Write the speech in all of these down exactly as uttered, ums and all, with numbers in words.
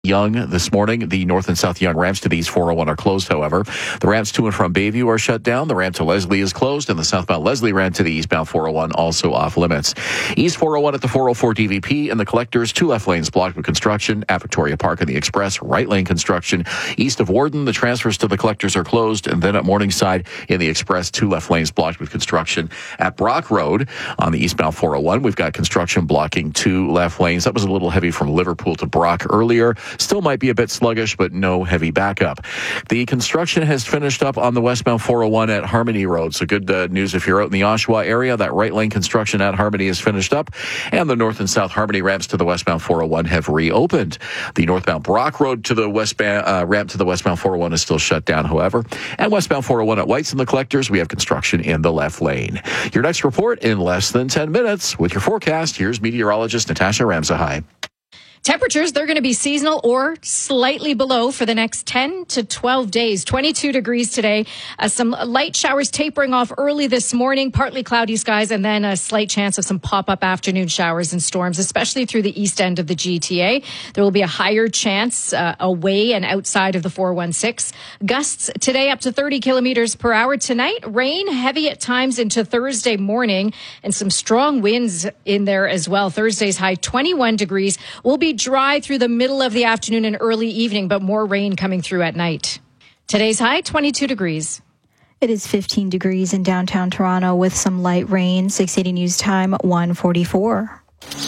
Yonge this morning. The north and south Yonge ramps to the east four oh one are closed, however. The ramps to and from Bayview are shut down. The ramp to Leslie is closed, and the southbound Leslie ramp to the eastbound four oh one also off limits. East four oh one at the four oh four D V P and the collectors, two left lanes blocked with construction. At Victoria Park and the Express, right lane construction. East of Warden, the transfers to the collectors are closed, and then at Morningside in the Express, two left lanes blocked with construction. At Brock Road on the eastbound four oh one, we've got construction blocking two left lanes. That was a little heavy from Liverpool to Brock earlier. Still might be a bit sluggish, but no heavy backup. The construction has finished up on the westbound four oh one at Harmony Road. So good uh, news if you're out in the Oshawa area. That right lane construction at Harmony is finished up, and the north and south Harmony ramps to the westbound four oh one have reopened. The northbound Brock Road to the westbound uh, ramp to the westbound four oh one is still shut down, however. And westbound four oh one at White's and the collectors, we have construction in the left lane. Your next report in less than ten minutes. With your forecast, here's meteorologist Natasha Ramsahai. Temperatures, they're going to be seasonal or slightly below for the next ten to twelve days. twenty-two degrees today. Uh, some light showers tapering off early this morning, partly cloudy skies, and then a slight chance of some pop-up afternoon showers and storms, especially through the east end of the G T A. There will be a higher chance uh, away and outside of the four one six. Gusts today up to thirty kilometers per hour. Tonight, rain heavy at times into Thursday morning, and some strong winds in there as well. Thursday's high twenty-one degrees. Will be dry through the middle of the afternoon and early evening, but more rain coming through at night. Today's high, twenty-two degrees. It is fifteen degrees in downtown Toronto with some light rain. six eighty News Time, one forty-four.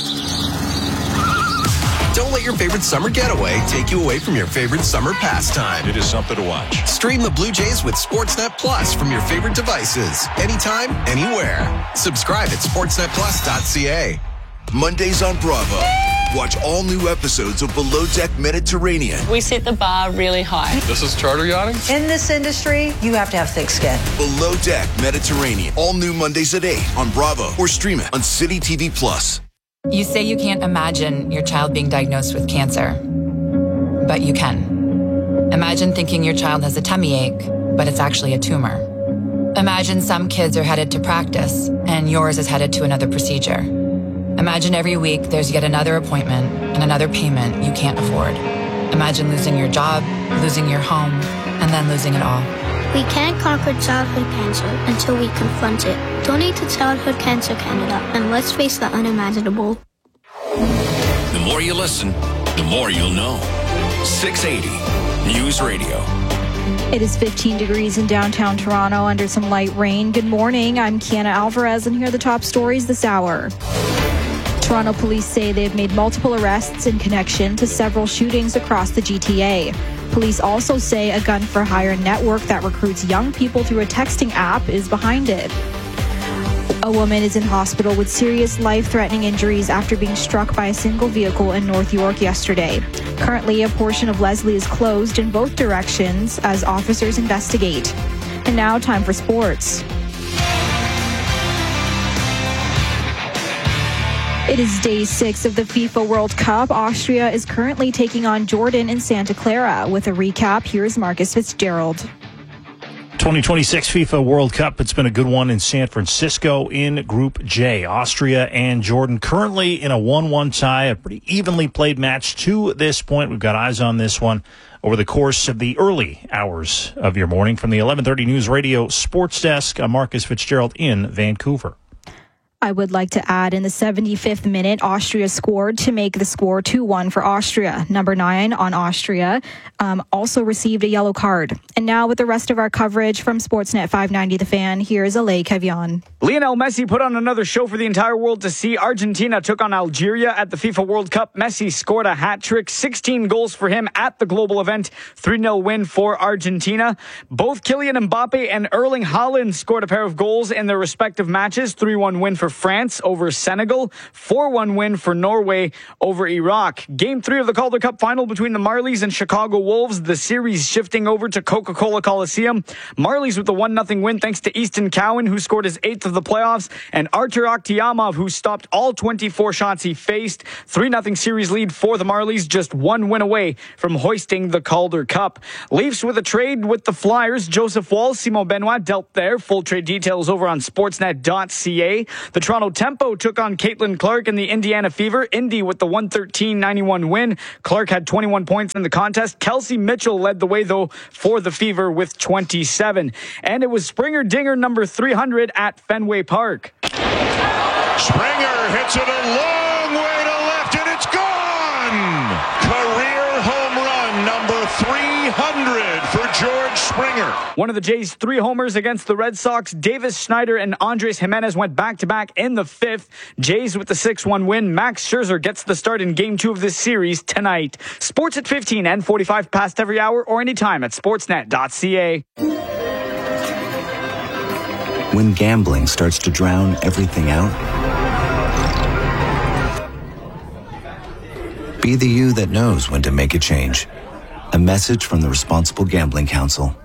Don't let your favorite summer getaway take you away from your favorite summer pastime. It is something to watch. Stream the Blue Jays with Sportsnet Plus from your favorite devices. Anytime, anywhere. Subscribe at sportsnet plus dot c a. Mondays on Bravo. Watch all new episodes of Below Deck Mediterranean. We set the bar really high. This is charter yachting? In this industry, you have to have thick skin. Below Deck Mediterranean. All new Mondays at eight on Bravo or stream it on City T V Plus. You say you can't imagine your child being diagnosed with cancer, but you can. Imagine thinking your child has a tummy ache, but it's actually a tumor. Imagine some kids are headed to practice and yours is headed to another procedure. Imagine every week there's yet another appointment and another payment you can't afford. Imagine losing your job, losing your home, and then losing it all. We can't conquer childhood cancer until we confront it. Donate to Childhood Cancer Canada, and let's face the unimaginable. The more you listen, the more you'll know. six eighty News Radio. It is fifteen degrees in downtown Toronto under some light rain. Good morning. I'm Kiana Alvarez, and here are the top stories this hour. Toronto police say they have made multiple arrests in connection to several shootings across the G T A. Police also say a gun-for-hire network that recruits young people through a texting app is behind it. A woman is in hospital with serious life-threatening injuries after being struck by a single vehicle in North York yesterday. Currently, a portion of Leslie is closed in both directions as officers investigate. And now, time for sports. It is day six of the FIFA World Cup. Austria is currently taking on Jordan in Santa Clara. With a recap, here's Marcus Fitzgerald. twenty twenty-six FIFA World Cup. It's been a good one in San Francisco in Group J. Austria and Jordan currently in a one one tie, a pretty evenly played match to this point. We've got eyes on this one over the course of the early hours of your morning. From the eleven thirty News Radio Sports Desk, I'm Marcus Fitzgerald in Vancouver. I would like to add in the seventy-fifth minute, Austria scored to make the score two one for Austria. Number nine on Austria um, also received a yellow card. And now with the rest of our coverage from Sportsnet five ninety The Fan, here's Alay Kevian. Lionel Messi put on another show for the entire world to see. Argentina took on Algeria at the FIFA World Cup. Messi scored a hat trick, sixteen goals for him at the global event. three nil win for Argentina. Both Kylian Mbappe and Erling Haaland scored a pair of goals in their respective matches. three one win for France over Senegal. four one win for Norway over Iraq. Game three of the Calder Cup final between the Marlies and Chicago Wolves. The series shifting over to Coca-Cola Coliseum. Marlies with the one nothing win thanks to Easton Cowan, who scored his eighth of the playoffs, and Artur Akhtiamov, who stopped all twenty-four shots he faced. three nothing series lead for the Marlies, just one win away from hoisting the Calder Cup. Leafs with a trade with the Flyers. Joseph Wall, Simon Benoit dealt there. Full trade details over on sportsnet dot c a. The Toronto Tempo took on Caitlin Clark in the Indiana Fever. Indy with the one thirteen ninety-one win. Clark had twenty-one points in the contest. Kelsey Mitchell led the way, though, for the Fever with twenty-seven. And it was Springer Dinger number three hundred at Fenway Park. Springer hits it a long way to left, and it's gone! Career home run number three hundred for George Springer. One of the Jays' three homers against the Red Sox, Davis Schneider and Andres Jimenez went back-to-back in the fifth. Jays with the six one win. Max Scherzer gets the start in Game two of this series tonight. Sports at fifteen and forty-five past every hour or anytime at sportsnet dot c a. When gambling starts to drown everything out, be the you that knows when to make a change. A message from the Responsible Gambling Council.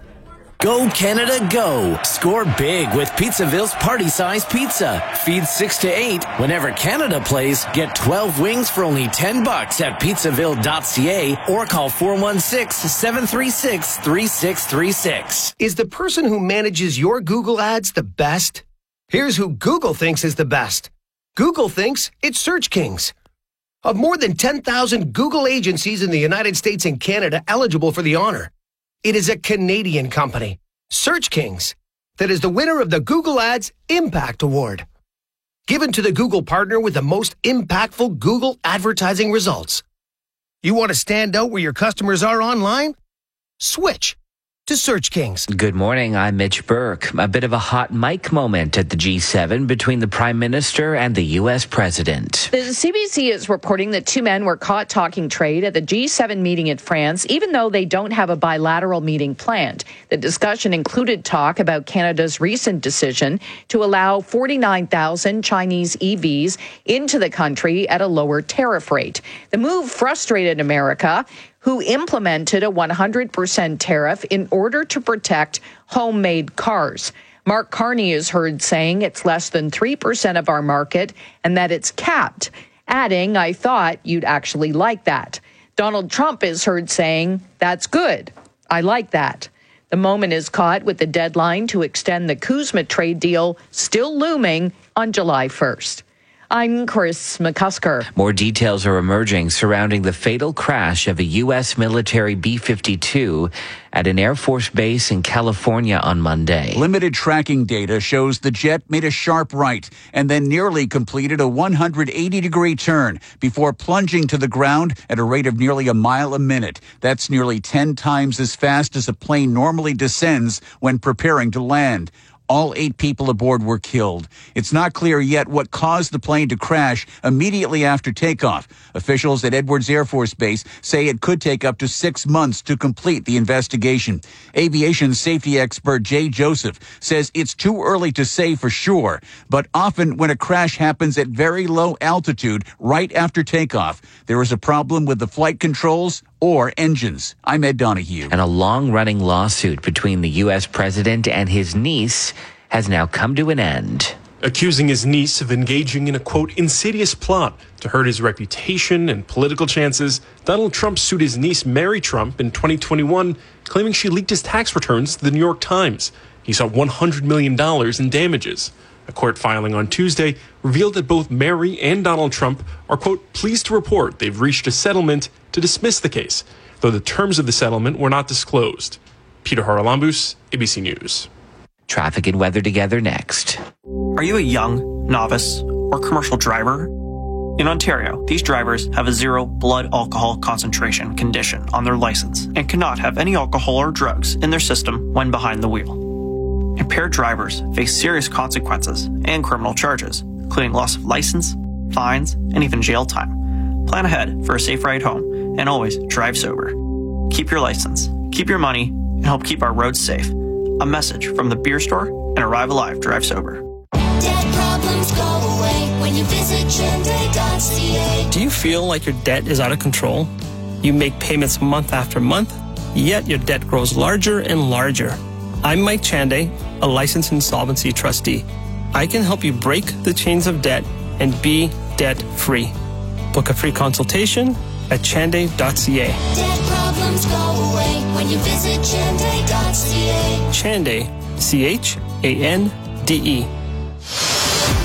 Go Canada, go! Score big with Pizzaville's party-size pizza. Feed six to eight. Whenever Canada plays, get twelve wings for only ten bucks at pizzaville dot c a or call four one six, seven three six, three six three six. Is the person who manages your Google ads the best? Here's who Google thinks is the best. Google thinks it's Search Kings. Of more than ten thousand Google agencies in the United States and Canada eligible for the honor, it is a Canadian company, Search Kings, that is the winner of the Google Ads Impact Award, given to the Google partner with the most impactful Google advertising results. You want to stand out where your customers are online? Switch to Search Kings. Good morning, I'm Mitch Burke. A bit of a hot mic moment at the G seven between the Prime Minister and the U S President. The C B C is reporting that two men were caught talking trade at the G seven meeting in France, even though they don't have a bilateral meeting planned. The discussion included talk about Canada's recent decision to allow forty-nine thousand Chinese E Vs into the country at a lower tariff rate. The move frustrated America, who implemented a one hundred percent tariff in order to protect homemade cars. Mark Carney is heard saying it's less than three percent of our market and that it's capped, adding, "I thought you'd actually like that." Donald Trump is heard saying, "That's good. I like that." The moment is caught with the deadline to extend the Kuzma trade deal still looming on July first. I'm Chris McCusker. More details are emerging surrounding the fatal crash of a U S military B fifty-two at an Air Force base in California on Monday. Limited tracking data shows the jet made a sharp right and then nearly completed a one hundred eighty degree turn before plunging to the ground at a rate of nearly a mile a minute. That's nearly ten times as fast as a plane normally descends when preparing to land. All eight people aboard were killed. It's not clear yet what caused the plane to crash immediately after takeoff. Officials at Edwards Air Force Base say it could take up to six months to complete the investigation. Aviation safety expert Jay Joseph says it's too early to say for sure, but often when a crash happens at very low altitude right after takeoff, there is a problem with the flight controls or engines. I'm Ed Donahue. And a long-running lawsuit between the U S president and his niece has now come to an end. Accusing his niece of engaging in a, quote, insidious plot to hurt his reputation and political chances, Donald Trump sued his niece Mary Trump in twenty twenty-one, claiming she leaked his tax returns to the New York Times. He sought one hundred million dollars in damages. A court filing on Tuesday revealed that both Mary and Donald Trump are, quote, pleased to report they've reached a settlement to dismiss the case, though the terms of the settlement were not disclosed. Peter Haralambous, A B C News. Traffic and weather together next. Are you a young, novice, or commercial driver? In Ontario, these drivers have a zero blood alcohol concentration condition on their license and cannot have any alcohol or drugs in their system when behind the wheel. Impaired drivers face serious consequences and criminal charges, including loss of license, fines, and even jail time. Plan ahead for a safe ride home and always drive sober. Keep your license, keep your money, and help keep our roads safe. A message from the Beer Store and Arrive Alive Drive Sober. Debt problems go away when you visit Chende dot c a. Do you feel like your debt is out of control? You make payments month after month, yet your debt grows larger and larger. I'm Mike Chande, a licensed insolvency trustee. I can help you break the chains of debt and be debt-free. Book a free consultation at Chande dot c a. Debt problems go away when you visit Chende dot c a. Chande, C H A N D E.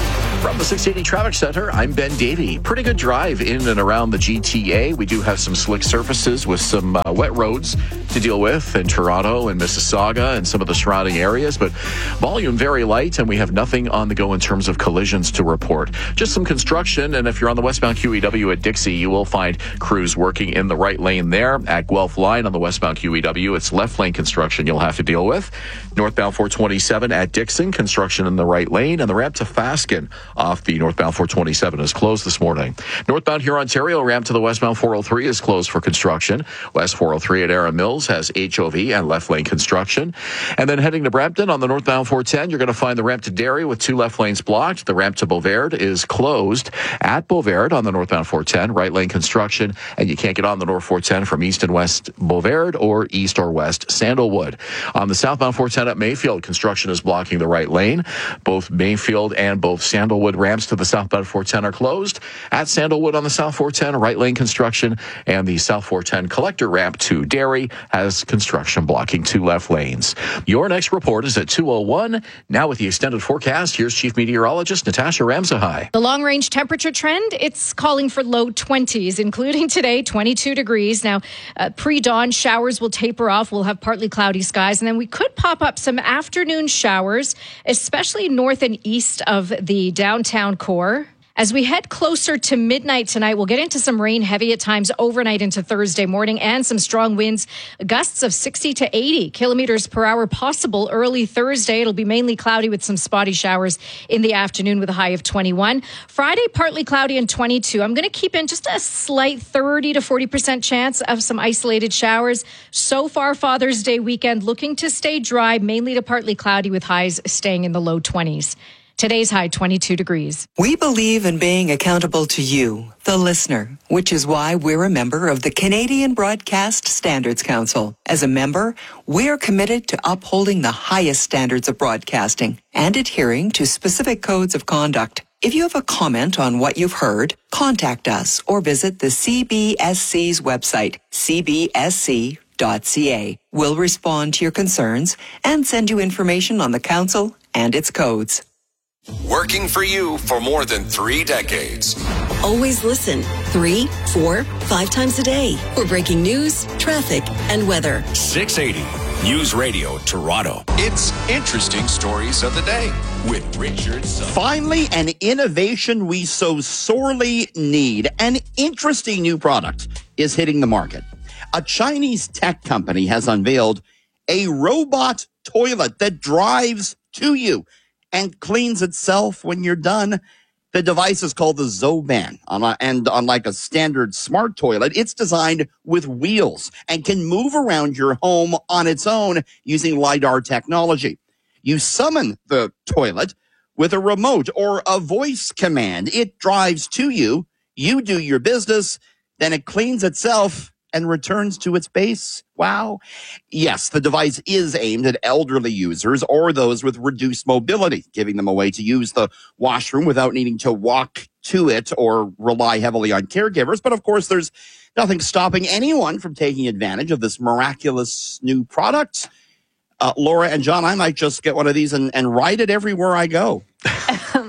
From the six eighty Traffic Center, I'm Ben Davey. Pretty good drive in and around the G T A. We do have some slick surfaces with some uh, wet roads to deal with in Toronto and Mississauga and some of the surrounding areas, but volume very light, and we have nothing on the go in terms of collisions to report. Just some construction, and if you're on the westbound Q E W at Dixie, you will find crews working in the right lane there. At Guelph Line on the westbound Q E W, it's left lane construction you'll have to deal with. Northbound four twenty-seven at Dixon, construction in the right lane, and the ramp to Fasken off the northbound four twenty-seven is closed this morning. Northbound here, Ontario, ramp to the westbound four oh three is closed for construction. West four oh three at Erin Mills has H O V and left lane construction. And then heading to Brampton on the northbound four ten, you're going to find the ramp to Derry with two left lanes blocked. The ramp to Beauvert is closed at Beauvert on the northbound four ten, right lane construction, and you can't get on the north four ten from east and west Beauvert or east or west Sandalwood. On the southbound four ten at Mayfield, construction is blocking the right lane. Both Mayfield and both Sandalwood ramps to the southbound four ten are closed. At Sandalwood on the south four ten, right lane construction, and the south four ten collector ramp to Derry has construction blocking two left lanes. Your next report is at two oh one. Now with the extended forecast, here's Chief Meteorologist Natasha Ramsahai. The long-range temperature trend, it's calling for low twenties, including today, twenty-two degrees. Now, uh, pre-dawn showers will taper off. We'll have partly cloudy skies, and then we could pop up some afternoon showers, especially north and east of the downtown core. As we head closer to midnight tonight, we'll get into some rain, heavy at times overnight into Thursday morning, and some strong winds, gusts of sixty to eighty kilometers per hour possible early Thursday. It'll be mainly cloudy with some spotty showers in the afternoon with a high of twenty-one. Friday, partly cloudy and twenty-two. I'm going to keep in just a slight thirty to forty percent chance of some isolated showers. So far, Father's Day weekend looking to stay dry, mainly to partly cloudy with highs staying in the low twenties. Today's high, twenty-two degrees. We believe in being accountable to you, the listener, which is why we're a member of the Canadian Broadcast Standards Council. As a member, we're committed to upholding the highest standards of broadcasting and adhering to specific codes of conduct. If you have a comment on what you've heard, contact us or visit the C B S C's website, c b s c dot c a. We'll respond to your concerns and send you information on the council and its codes. Working for you for more than three decades. Always listen three, four, five times a day for breaking news, traffic, and weather. six eighty News Radio Toronto. It's Interesting Stories of the Day with Richard Sutton. Finally, an innovation we so sorely need. An interesting new product is hitting the market. A Chinese tech company has unveiled a robot toilet that drives to you and cleans itself when you're done. The device is called the Zoban, and unlike a standard smart toilet, it's designed with wheels and can move around your home on its own using LiDAR technology. You summon the toilet with a remote or a voice command. It drives to you, you do your business, then it cleans itself and returns to its base. Wow. Yes, the device is aimed at elderly users or those with reduced mobility, giving them a way to use the washroom without needing to walk to it or rely heavily on caregivers. But of course, there's nothing stopping anyone from taking advantage of this miraculous new product. Uh, Laura and John, I might just get one of these and, and ride it everywhere I go. uh,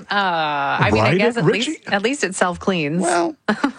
I mean, Ride I guess it, at Richie? least at least it self cleans. Well,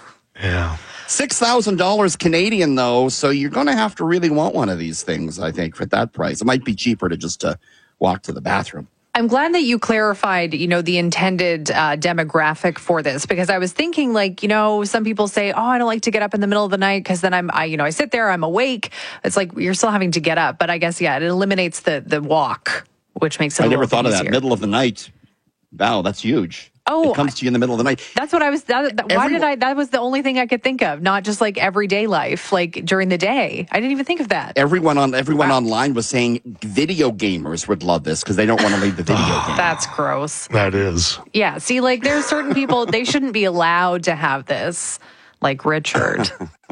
yeah. six thousand dollars Canadian, though, so you're going to have to really want one of these things, I think, for that price. It might be cheaper to just uh, walk to the bathroom. I'm glad that you clarified, you know, the intended uh, demographic for this, because I was thinking, like, you know, some people say, oh, I don't like to get up in the middle of the night because then I'm, I, you know, I sit there, I'm awake. It's like you're still having to get up. But I guess, yeah, it eliminates the the walk, which makes it I a never little thought easier. of that. Middle of the night. Wow, that's huge. Oh, it comes to you in the middle of the night. That's what I was. That, that, why Everyone- did I? That was the only thing I could think of. Not just like everyday life, like during the day. I didn't even think of that. Everyone on everyone online was saying video gamers would love this because they don't want to leave the video game. That's gross. That is. Yeah. See, like there's certain people they shouldn't be allowed to have this, like Richard.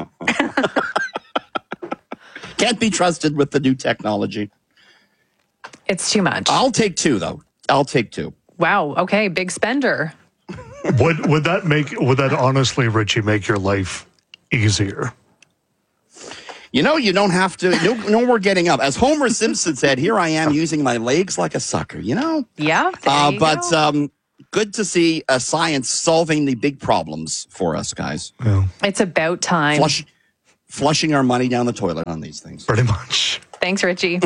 Can't be trusted with the new technology. It's too much. I'll take two, though. I'll take two. Wow. Okay. Big spender. Would would that make would that honestly, Richie, make your life easier? You know, you don't have to. No, no more getting up. As Homer Simpson said, "Here I am using my legs like a sucker." You know. Yeah. Uh, but um, good to see uh, science solving the big problems for us, guys. Yeah. It's about time. Flush, flushing our money down the toilet on these things. Pretty much. Thanks, Richie.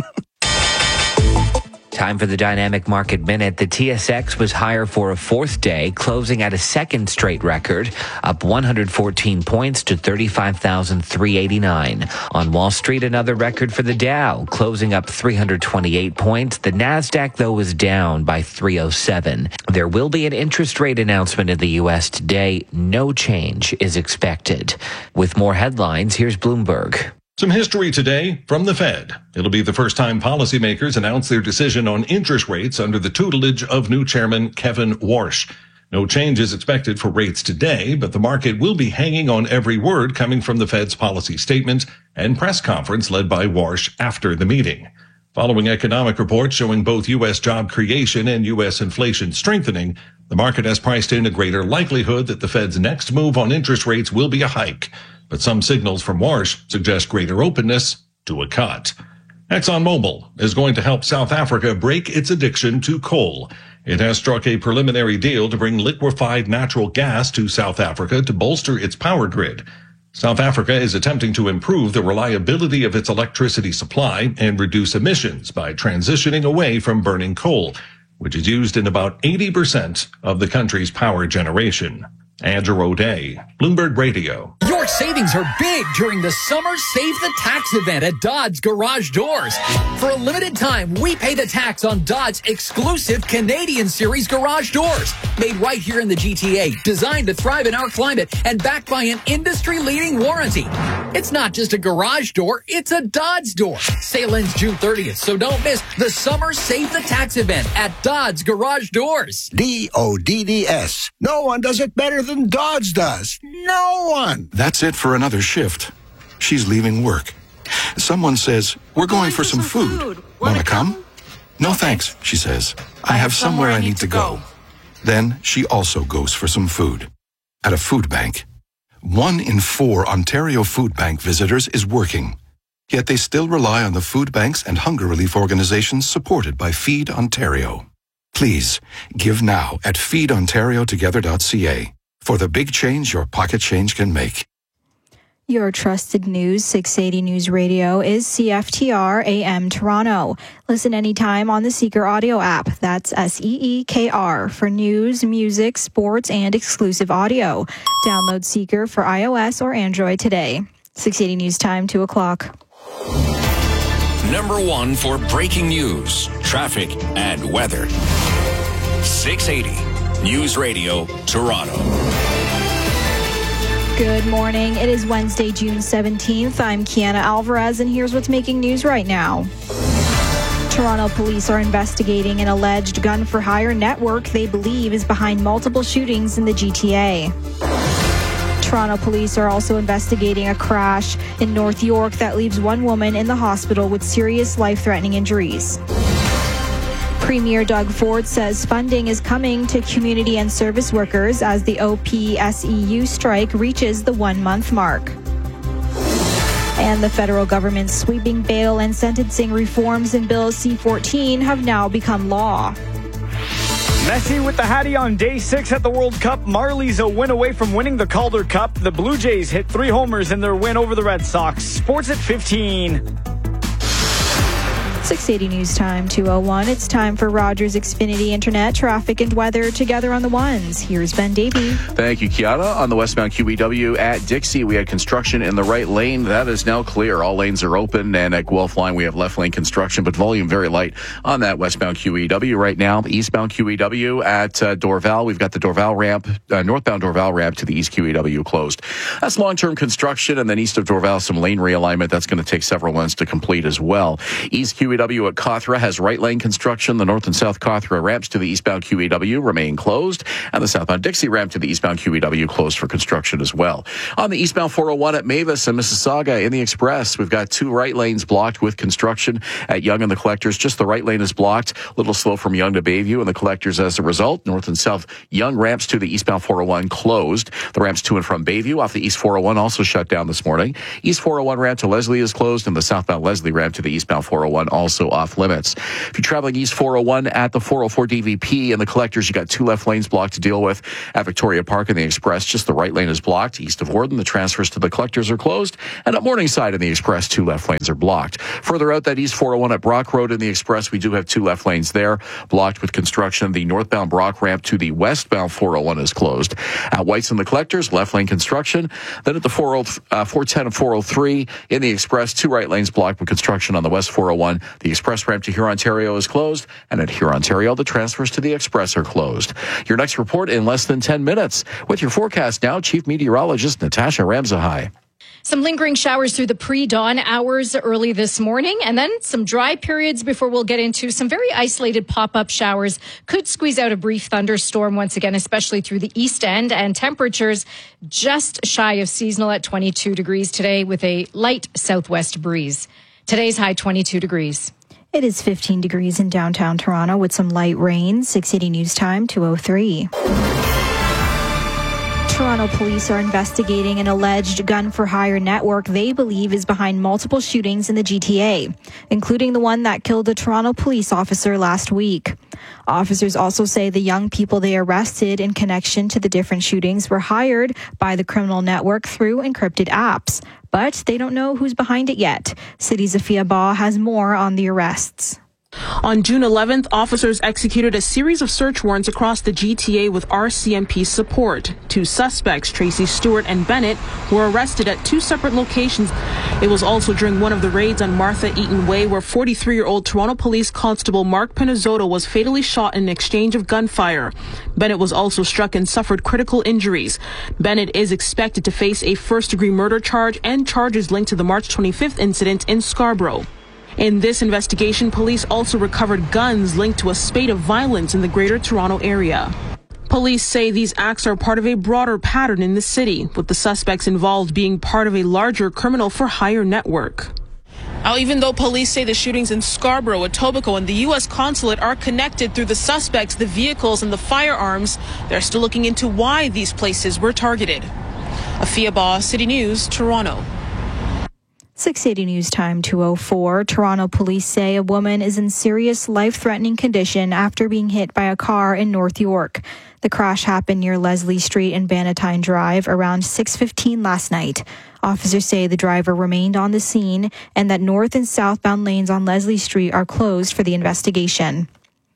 Time for the Dynamic Market Minute. The T S X was higher for a fourth day, closing at a second straight record, up one hundred fourteen points to thirty-five thousand three hundred eighty-nine. On Wall Street, another record for the Dow, closing up three hundred twenty-eight points. The Nasdaq, though, was down by three hundred seven. There will be an interest rate announcement in the U S today. No change is expected. With more headlines, here's Bloomberg. Some history today from the Fed. It'll be the first time policymakers announce their decision on interest rates under the tutelage of new chairman Kevin Warsh. No change is expected for rates today, but the market will be hanging on every word coming from the Fed's policy statement and press conference led by Warsh after the meeting. Following economic reports showing both U S job creation and U S inflation strengthening, the market has priced in a greater likelihood that the Fed's next move on interest rates will be a hike. But some signals from Warsh suggest greater openness to a cut. ExxonMobil is going to help South Africa break its addiction to coal. It has struck a preliminary deal to bring liquefied natural gas to South Africa to bolster its power grid. South Africa is attempting to improve the reliability of its electricity supply and reduce emissions by transitioning away from burning coal, which is used in about eighty percent of the country's power generation. Andrew O'Day, Bloomberg Radio. Your savings are big during the Summer Save the Tax event at Dodds Garage Doors. For a limited time, we pay the tax on Dodds exclusive Canadian Series garage doors. Made right here in the G T A, designed to thrive in our climate, and backed by an industry-leading warranty. It's not just a garage door, it's a Dodds door. Sale ends June thirtieth, so don't miss the Summer Save the Tax event at Dodds Garage Doors. D O D D S. No one does it better than Dodds does. No one. That's it for another shift. She's leaving work. Someone says, we're going for some food. Wanna come? No thanks, she says. I have somewhere I need to go. Then she also goes for some food. At a food bank. One in four Ontario Food Bank visitors is working. Yet they still rely on the food banks and hunger relief organizations supported by Feed Ontario. Please, give now at feed ontario together dot c a for the big change your pocket change can make. Your trusted news, six eighty News Radio, is C F T R A M Toronto. Listen anytime on the Seeker audio app. That's S E E K R for news, music, sports, and exclusive audio. Download Seeker for iOS or Android today. six eighty News Time, two o'clock. Number one for breaking news, traffic, and weather. six eighty News Radio, Toronto. Good morning. It is Wednesday, June seventeenth. I'm Kiana Alvarez, and here's what's making news right now. Toronto police are investigating an alleged gun-for-hire network they believe is behind multiple shootings in the G T A. Toronto police are also investigating a crash in North York that leaves one woman in the hospital with serious life-threatening injuries. Premier Doug Ford says funding is coming to community and service workers as the O P S E U strike reaches the one-month mark. And the federal government's sweeping bail and sentencing reforms in Bill C fourteen have now become law. Messi with the Hattie on day six at the World Cup. Marlies a win away from winning the Calder Cup. The Blue Jays hit three homers in their win over the Red Sox. Sports at fifteen. six eighty News Time, two oh one. It's time for Rogers Xfinity Internet, traffic and weather together on the ones. Here's Ben Davey. Thank you, Kiana. On the westbound Q E W at Dixie, we had construction in the right lane. That is now clear. All lanes are open. And at Guelph Line, we have left lane construction, but volume very light on that westbound Q E W right now. Eastbound Q E W at uh, Dorval, we've got the Dorval ramp, uh, northbound Dorval ramp to the East Q E W closed. That's long-term construction. And then east of Dorval, some lane realignment. That's going to take several months to complete as well. East Q E W at Cawthra has right lane construction. The north and south Cawthra ramps to the eastbound Q E W remain closed, and the southbound Dixie ramp to the eastbound Q E W closed for construction as well. On the eastbound four oh one at Mavis and Mississauga in the Express, we've got two right lanes blocked with construction at Yonge and the Collectors. Just the right lane is blocked, a little slow from Yonge to Bayview and the Collectors as a result. North and south Yonge ramps to the eastbound four oh one closed. The ramps to and from Bayview off the east four oh one also shut down this morning. East four oh one ramp to Leslie is closed, and the southbound Leslie ramp to the eastbound four oh one also also off limits. If you're traveling East four oh one at the four oh four D V P and the Collectors, you got two left lanes blocked to deal with. At Victoria Park and the Express, just the right lane is blocked. East of Warden, the transfers to the Collectors are closed. And at Morningside in the Express, two left lanes are blocked. Further out, that East four oh one at Brock Road in the Express, we do have two left lanes there, blocked with construction. The northbound Brock ramp to the westbound four oh one is closed. At White's and the Collectors, left lane construction. Then at the four ten and four oh three in the Express, two right lanes blocked with construction on the west four oh one. The Express ramp to Hurontario is closed. And at Hurontario, the transfers to the Express are closed. Your next report in less than ten minutes. With your forecast now, Chief Meteorologist Natasha Ramzahai. Some lingering showers through the pre-dawn hours early this morning, and then some dry periods before we'll get into some very isolated pop-up showers. Could squeeze out a brief thunderstorm once again, especially through the east end, and temperatures just shy of seasonal at twenty-two degrees today with a light southwest breeze. Today's high twenty-two degrees. It is fifteen degrees in downtown Toronto with some light rain. six eighty News Time, two oh three. Toronto police are investigating an alleged gun-for-hire network they believe is behind multiple shootings in the G T A, including the one that killed a Toronto police officer last week. Officers also say the young people they arrested in connection to the different shootings were hired by the criminal network through encrypted apps, but they don't know who's behind it yet. City Zafia Ba has more on the arrests. On June eleventh, officers executed a series of search warrants across the G T A with R C M P support. Two suspects, Tracy Stewart and Bennett, were arrested at two separate locations. It was also during one of the raids on Martha Eaton Way where forty-three-year-old Toronto Police Constable Mark Pinizzotto was fatally shot in an exchange of gunfire. Bennett was also struck and suffered critical injuries. Bennett is expected to face a first-degree murder charge and charges linked to the March twenty-fifth incident in Scarborough. In this investigation, police also recovered guns linked to a spate of violence in the Greater Toronto area. Police say these acts are part of a broader pattern in the city, with the suspects involved being part of a larger criminal-for-hire network. Now, even though police say the shootings in Scarborough, Etobicoke, and the U S consulate are connected through the suspects, the vehicles, and the firearms, they're still looking into why these places were targeted. Afia Ba, City News, Toronto. six eighty News Time, two oh four. Toronto police say a woman is in serious life-threatening condition after being hit by a car in North York. The crash happened near Leslie Street and Bannatyne Drive around six fifteen last night. Officers say the driver remained on the scene and that north and southbound lanes on Leslie Street are closed for the investigation.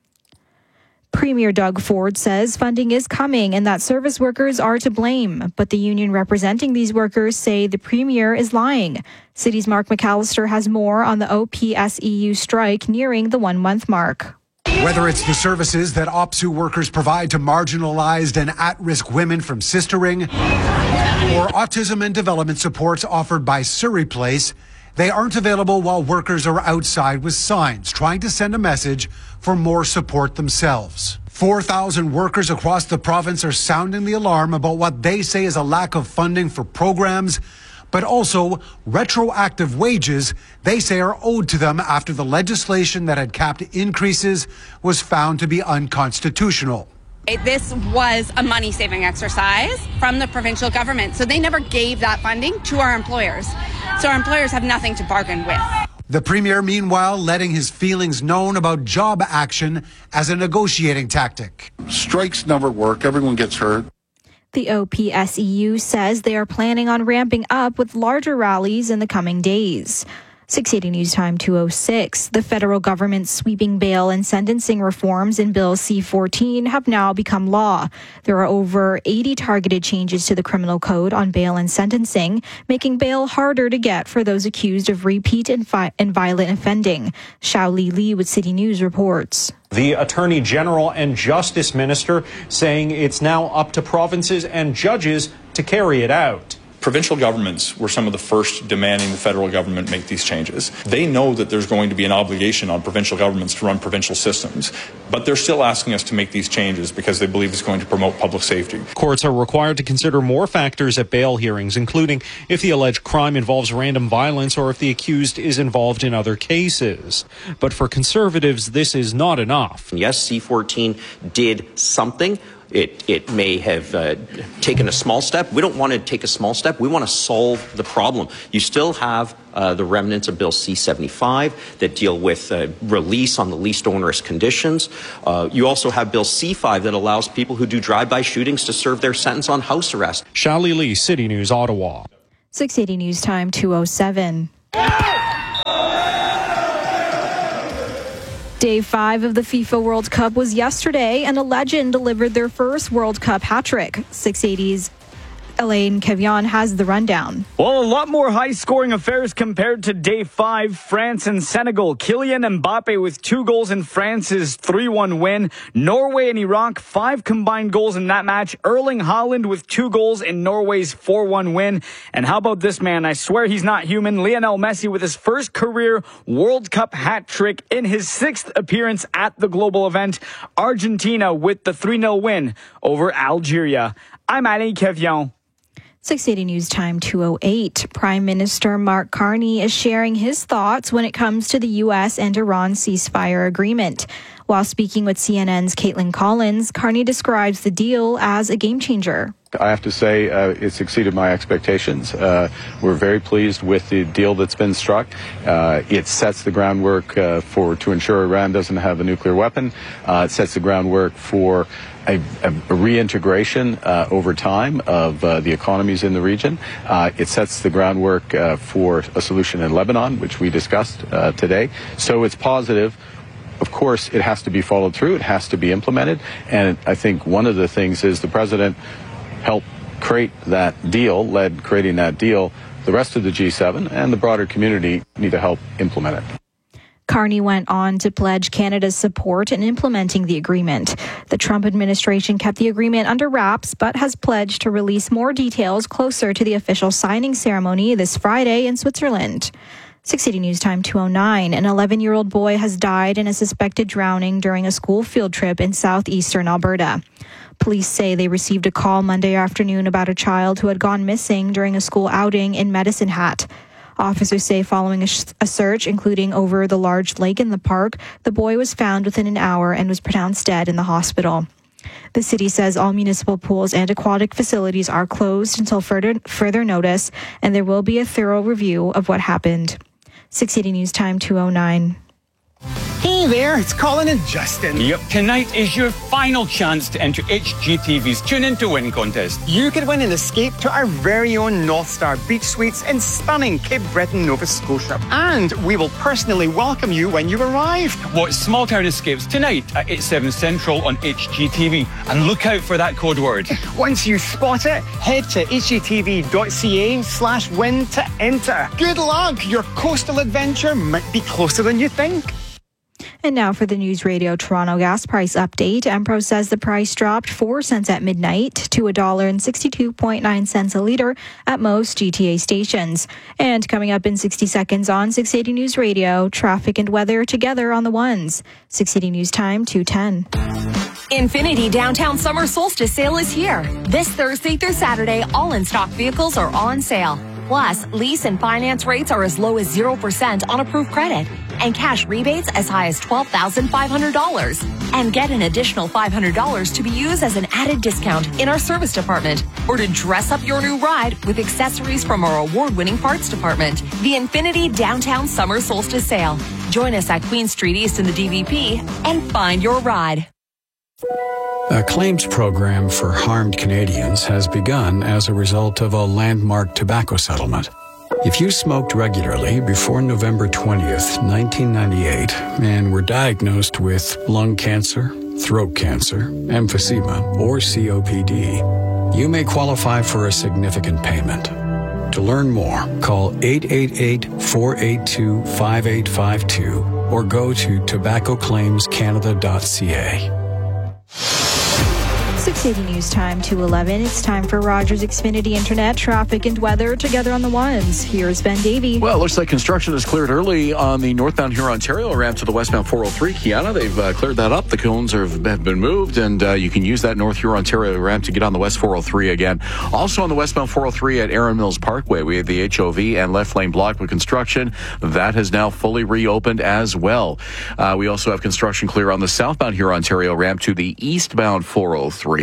Premier Doug Ford says funding is coming and that service workers are to blame, but the union representing these workers say the Premier is lying. City's Mark McAllister has more on the O P S E U strike nearing the one-month mark. Whether it's the services that OPSEU workers provide to marginalized and at-risk women from Sistering, or autism and development supports offered by Surrey Place, they aren't available while workers are outside with signs trying to send a message for more support themselves. four thousand workers across the province are sounding the alarm about what they say is a lack of funding for programs, but also retroactive wages they say are owed to them after the legislation that had capped increases was found to be unconstitutional. This was a money-saving exercise from the provincial government, so they never gave that funding to our employers. So our employers have nothing to bargain with. The Premier, meanwhile, letting his feelings known about job action as a negotiating tactic. Strikes never work. Everyone gets hurt. The O P S E U says they are planning on ramping up with larger rallies in the coming days. six eighty News Time, two oh six. The federal government's sweeping bail and sentencing reforms in Bill C fourteen have now become law. There are over eighty targeted changes to the criminal code on bail and sentencing, making bail harder to get for those accused of repeat and, fi- and violent offending. Xiao Li Li with City News reports. The Attorney General and Justice Minister saying it's now up to provinces and judges to carry it out. Provincial governments were some of the first demanding the federal government make these changes. They know that there's going to be an obligation on provincial governments to run provincial systems, but they're still asking us to make these changes because they believe it's going to promote public safety. Courts are required to consider more factors at bail hearings, including if the alleged crime involves random violence or if the accused is involved in other cases. But for Conservatives, this is not enough. Yes, C fourteen did something. it, it may have uh, taken a small step. We don't want to take a small step. We want to solve the problem. You still have uh, the remnants of Bill C seventy-five that deal with uh, release on the least onerous conditions. Uh, you also have Bill C five that allows people who do drive-by shootings to serve their sentence on house arrest. Shali Lee, City News, Ottawa. six eighty News Time, two oh seven. Day five of the FIFA World Cup was yesterday, and a legend delivered their first World Cup hat trick. six eighty's Elaine Kevion has the rundown. Well, a lot more high-scoring affairs compared to Day five. France and Senegal. Kylian Mbappe with two goals in France's three one win. Norway and Iraq, five combined goals in that match. Erling Haaland with two goals in Norway's four one win. And how about this man? I swear he's not human. Lionel Messi with his first career World Cup hat trick in his sixth appearance at the global event. Argentina with the three nil win over Algeria. I'm Alain Kevion. six eighty News Time, two oh eight. Prime Minister Mark Carney is sharing his thoughts when it comes to the U S and Iran ceasefire agreement. While speaking with C N N's Caitlin Collins, Carney describes the deal as a game changer. I have to say uh, it's exceeded my expectations. Uh, we're very pleased with the deal that's been struck. Uh, it sets the groundwork uh, for to ensure Iran doesn't have a nuclear weapon. Uh, it sets the groundwork for a, a, a reintegration uh, over time of uh, the economies in the region. Uh, it sets the groundwork uh, for a solution in Lebanon, which we discussed uh, today. So it's positive. Of course, it has to be followed through. It has to be implemented. And I think one of the things is the president helped create that deal, led creating that deal. The rest of the G seven and the broader community need to help implement it. Carney went on to pledge Canada's support in implementing the agreement. The Trump administration kept the agreement under wraps, but has pledged to release more details closer to the official signing ceremony this Friday in Switzerland. six eighty News Time, two oh nine. An eleven-year-old boy has died in a suspected drowning during a school field trip in southeastern Alberta. Police say they received a call Monday afternoon about a child who had gone missing during a school outing in Medicine Hat. Officers say following a, sh- a search, including over the large lake in the park, the boy was found within an hour and was pronounced dead in the hospital. The city says all municipal pools and aquatic facilities are closed until further, further notice, and there will be a thorough review of what happened. six eighty News Time, two oh nine. Hey there, it's Colin and Justin. Yep, tonight is your final chance to enter H G T V's Tune In to Win contest. You could win an escape to our very own North Star Beach Suites in stunning Cape Breton, Nova Scotia. And we will personally welcome you when you arrive. Watch Small Town Escapes tonight at eight, seven Central on H G T V. And look out for that code word. Once you spot it, head to hgtv.ca slash win to enter. Good luck! Your coastal adventure might be closer than you think. And now for the News Radio Toronto gas price update. Empro says the price dropped four cents at midnight to one dollar and sixty-two point nine cents a litre at most G T A stations. And coming up in sixty seconds on six eighty News Radio, traffic and weather together on the ones. six eighty News Time, two ten. Infiniti Downtown Summer Solstice Sale is here. This Thursday through Saturday, all in-stock vehicles are on sale. Plus, lease and finance rates are as low as zero percent on approved credit. And cash rebates as high as twelve thousand five hundred dollars. And get an additional five hundred dollars to be used as an added discount in our service department or to dress up your new ride with accessories from our award-winning parts department. The Infiniti Downtown Summer Solstice Sale. Join us at Queen Street East in the D V P and find your ride. A claims program for harmed Canadians has begun as a result of a landmark tobacco settlement. If you smoked regularly before November twentieth, nineteen ninety-eight, and were diagnosed with lung cancer, throat cancer, emphysema, or C O P D, you may qualify for a significant payment. To learn more, call eight eight eight, four eight two, five eight five two or go to tobacco claims canada dot c a. six eighty News Time, two eleven. It's time for Rogers Xfinity Internet, traffic and weather together on the ones. Here's Ben Davey. Well, it looks like construction is cleared early on the northbound Huron-Ontario ramp to the westbound four oh three. Kiana, they've uh, cleared that up. The cones have been moved, and uh, you can use that North Huron-Ontario ramp to get on the west four oh three again. Also on the westbound four oh three at Erin Mills Parkway, we have the H O V and left lane blocked with construction. That has now fully reopened as well. Uh, we also have construction clear on the southbound Huron-Ontario ramp to the eastbound four oh three.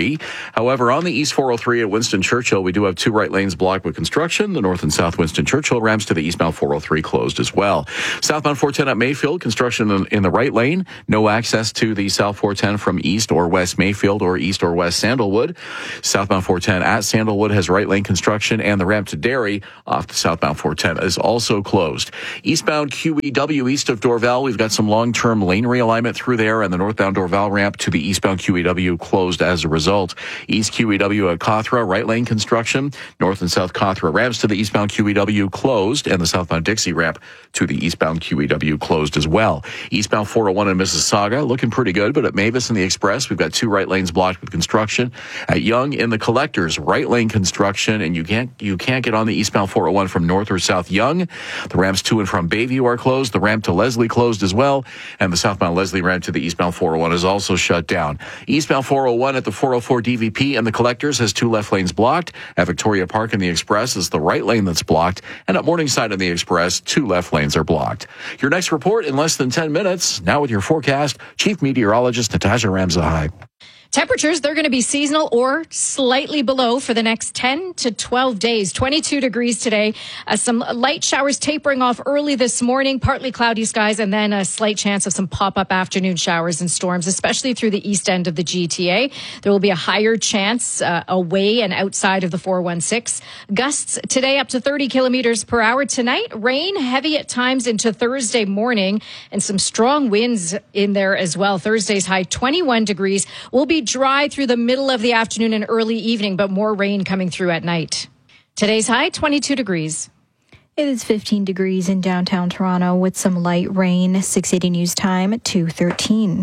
three. However, on the East four oh three at Winston Churchill, we do have two right lanes blocked with construction. The North and South Winston Churchill ramps to the eastbound four oh three closed as well. Southbound four ten at Mayfield, construction in, in the right lane. No access to the South four ten from east or west Mayfield or east or west Sandalwood. Southbound four ten at Sandalwood has right lane construction, and the ramp to Derry off the southbound four ten is also closed. Eastbound Q E W east of Dorval, we've got some long-term lane realignment through there, and the northbound Dorval ramp to the eastbound Q E W closed as a result. East Q E W at Cawthra, right lane construction. North and south Cawthra ramps to the eastbound Q E W closed, and the southbound Dixie ramp to the eastbound Q E W closed as well. Eastbound four oh one in Mississauga, looking pretty good, but at Mavis and the Express, we've got two right lanes blocked with construction. At Young in the Collectors, right lane construction, and you can't you can't get on the eastbound four oh one from north or south Young. The ramps to and from Bayview are closed. The ramp to Leslie closed as well, and the southbound Leslie ramp to the eastbound four oh one is also shut down. Eastbound four oh one at the four oh four D V P and the Collectors has two left lanes blocked. At Victoria Park and the Express is the right lane that's blocked, and at Morningside and the Express, two left lanes are blocked. Your next report in less than ten minutes. Now with your forecast, Chief Meteorologist Natasha Ramzahai. Temperatures, they're going to be seasonal or slightly below for the next ten to twelve days. twenty-two degrees today. Uh, some light showers tapering off early this morning, partly cloudy skies, and then a slight chance of some pop-up afternoon showers and storms, especially through the east end of the G T A. There will be a higher chance uh, away and outside of the four one six. Gusts today up to thirty kilometers per hour. Tonight, rain heavy at times into Thursday morning, and some strong winds in there as well. Thursday's high twenty-one degrees. Will be dry through the middle of the afternoon and early evening, but more rain coming through at night. Today's high, twenty-two degrees. It is fifteen degrees in downtown Toronto with some light rain. six eighty News Time at two thirteen.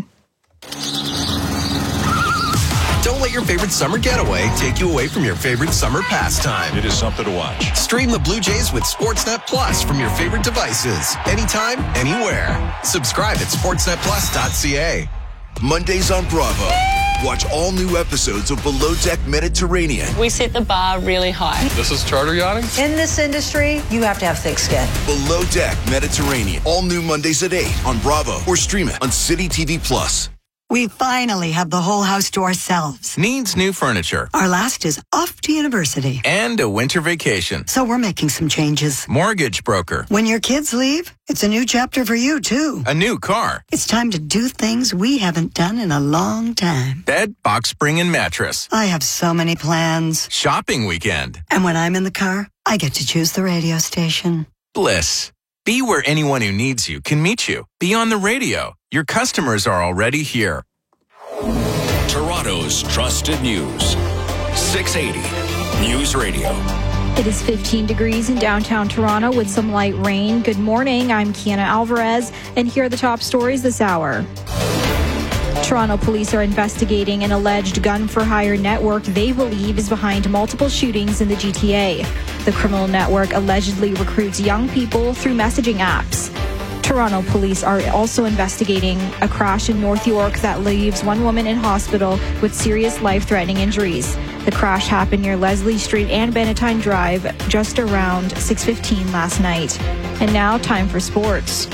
Don't let your favorite summer getaway take you away from your favorite summer pastime. It is something to watch. Stream the Blue Jays with Sportsnet Plus from your favorite devices. Anytime, anywhere. Subscribe at sportsnet plus dot c a. Mondays on Bravo. Watch all new episodes of Below Deck Mediterranean. We set the bar really high. This is charter yachting? In this industry, you have to have thick skin. Below Deck Mediterranean. All new Mondays at eight on Bravo or stream it on City T V Plus. We finally have the whole house to ourselves. Needs new furniture. Our last is off to university. And a winter vacation. So we're making some changes. Mortgage broker. When your kids leave, it's a new chapter for you, too. A new car. It's time to do things we haven't done in a long time. Bed, box spring, and mattress. I have so many plans. Shopping weekend. And when I'm in the car, I get to choose the radio station. Bliss. Be where anyone who needs you can meet you. Be on the radio. Your customers are already here. Toronto's trusted news. six eighty News Radio. It is fifteen degrees in downtown Toronto with some light rain. Good morning. I'm Kiana Alvarez, and here are the top stories this hour. Toronto police are investigating an alleged gun-for-hire network they believe is behind multiple shootings in the G T A. The criminal network allegedly recruits young people through messaging apps. Toronto police are also investigating a crash in North York that leaves one woman in hospital with serious life-threatening injuries. The crash happened near Leslie Street and Benetine Drive just around six fifteen last night. And now, time for sports.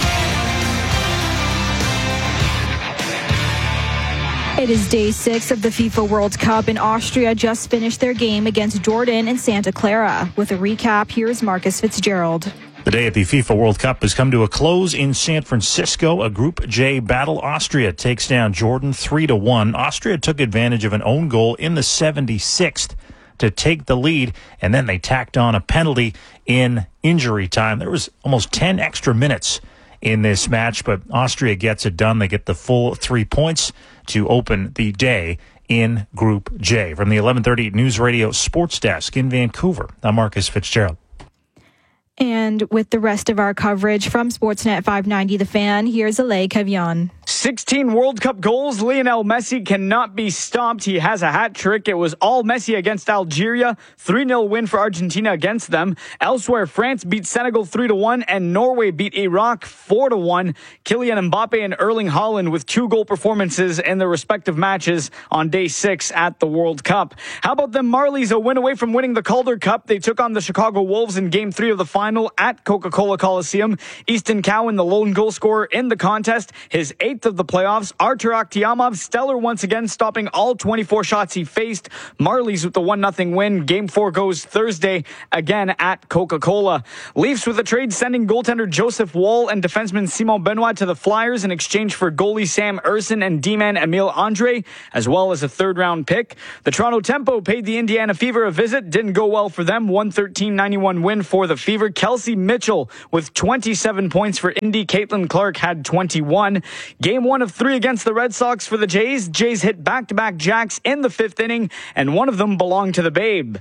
It is day six of the FIFA World Cup, and Austria just finished their game against Jordan in Santa Clara. With a recap, here's Marcus Fitzgerald. The day at the FIFA World Cup has come to a close in San Francisco. A Group J battle. Austria takes down Jordan three to one. Austria took advantage of an own goal in the seventy-sixth to take the lead, and then they tacked on a penalty in injury time. There was almost ten extra minutes in this match, but Austria gets it done. They get the full three points to open the day in Group J. From the eleven thirty News Radio Sports Desk in Vancouver, I'm Marcus Fitzgerald. And with the rest of our coverage from Sportsnet five ninety The Fan, here's Alay Kavian. sixteen World Cup goals. Lionel Messi cannot be stopped. He has a hat trick. It was all Messi against Algeria. three nil win for Argentina against them. Elsewhere, France beat Senegal three to one and Norway beat Iraq four to one. Kylian Mbappe and Erling Haaland with two goal performances in their respective matches on day six at the World Cup. How about the Marlies? A win away from winning the Calder Cup. They took on the Chicago Wolves in game three of the final at Coca-Cola Coliseum. Easton Cowan, the lone goal scorer in the contest, his eighth of the playoffs. Artur Akhtiamov, stellar once again, stopping all twenty-four shots he faced. Marlies with the one nothing win. Game four goes Thursday, again at Coca-Cola. Leafs with a trade sending goaltender Joseph Woll and defenseman Simon Benoit to the Flyers in exchange for goalie Sam Urson and D-man Emile Andre, as well as a third-round pick. The Toronto Tempo paid the Indiana Fever a visit. Didn't go well for them. one thirteen ninety-one win for the Fever. Kelsey Mitchell with twenty-seven points for Indy. Caitlin Clark had twenty-one. Game one of three against the Red Sox for the Jays. Jays hit back-to-back jacks in the fifth inning, and one of them belonged to the Babe.